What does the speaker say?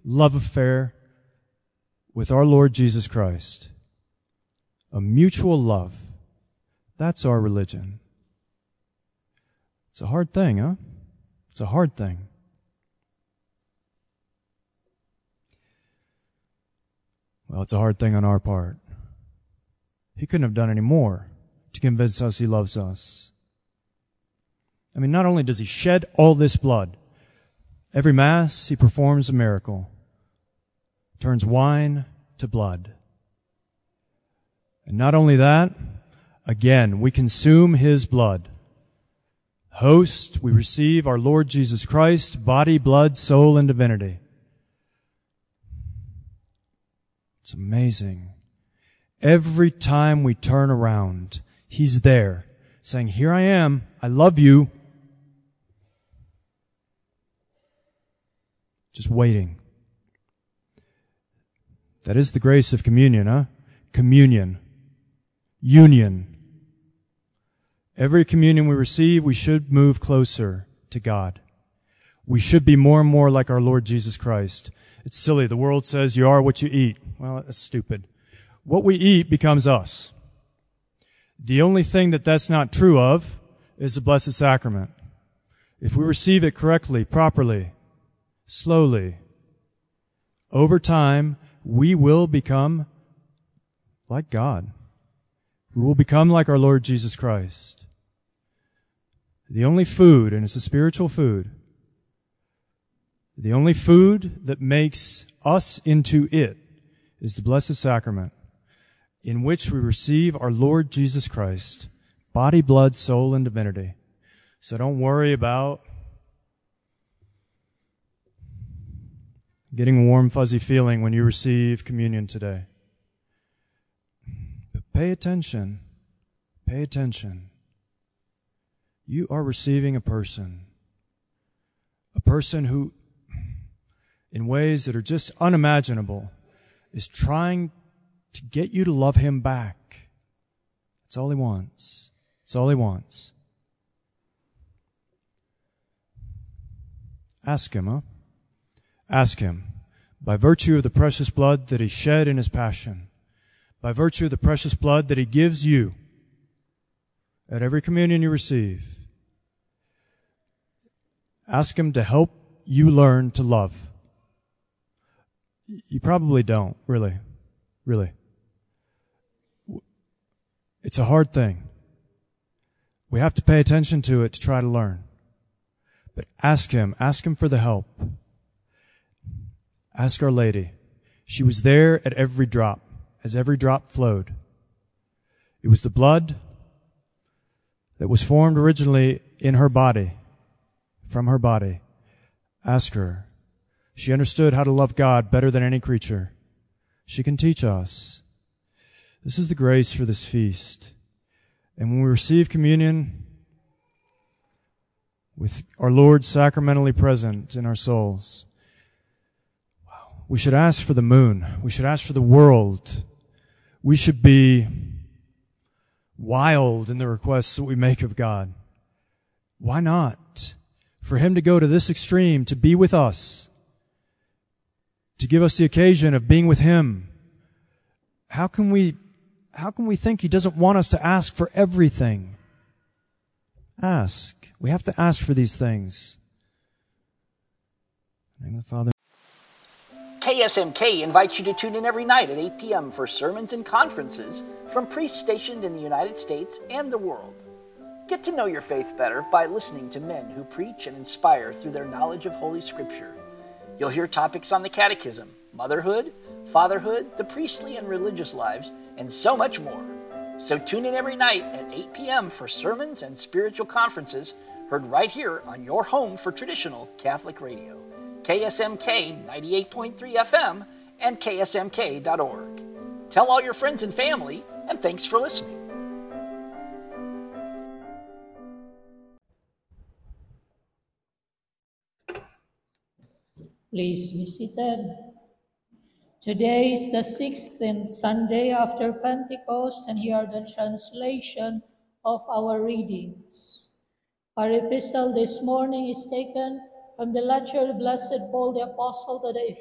love affair with our Lord Jesus Christ. A mutual love. That's our religion. It's a hard thing, huh? It's a hard thing. Well, it's a hard thing on our part. He couldn't have done any more to convince us he loves us. I mean, not only does he shed all this blood, every Mass he performs a miracle, turns wine to blood. And not only that, again, we consume his blood. Host, we receive our Lord Jesus Christ, body, blood, soul, and divinity. It's amazing. Every time we turn around, he's there, saying, here I am, I love you. Just waiting. That is the grace of communion, huh? Communion. Union. Every communion we receive, we should move closer to God. We should be more and more like our Lord Jesus Christ. It's silly. The world says you are what you eat. Well, that's stupid. What we eat becomes us. The only thing that's not true of is the Blessed Sacrament. If we receive it correctly, properly, slowly, over time, we will become like God. We will become like our Lord Jesus Christ. The only food, and it's a spiritual food, the only food that makes us into it is the Blessed Sacrament, in which we receive our Lord Jesus Christ, body, blood, soul, and divinity. So don't worry about getting a warm, fuzzy feeling when you receive communion today. But pay attention. Pay attention. You are receiving a person who, in ways that are just unimaginable, is trying to get you to love him back. That's all he wants. That's all he wants. Ask him, huh? Ask him, by virtue of the precious blood that he shed in his passion, by virtue of the precious blood that he gives you at every communion you receive, ask him to help you learn to love. You probably don't, really. Really. It's a hard thing. We have to pay attention to it to try to learn. But ask him for the help. Ask Our Lady. She was there at every drop, as every drop flowed. It was the blood that was formed originally in her body, from her body. Ask her. She understood how to love God better than any creature. She can teach us. This is the grace for this feast. And when we receive communion with our Lord sacramentally present in our souls, we should ask for the moon. We should ask for the world. We should be wild in the requests that we make of God. Why not? For him to go to this extreme, to be with us, to give us the occasion of being with him. How can we think he doesn't want us to ask for everything? Ask. We have to ask for these things. In the name of the Father. KSMK invites you to tune in every night at 8 p.m. for sermons and conferences from priests stationed in the United States and the world. Get to know your faith better by listening to men who preach and inspire through their knowledge of Holy Scripture. You'll hear topics on the catechism, motherhood, fatherhood, the priestly and religious lives, and so much more. So tune in every night at 8 p.m. for sermons and spiritual conferences heard right here on your home for traditional Catholic radio. KSMK 98.3 FM and ksmk.org. Tell all your friends and family, and thanks for listening. Please be seated. Today is the 16th Sunday after Pentecost, and here are the translation of our readings. Our epistle this morning is taken from the letter of Blessed Paul the Apostle to the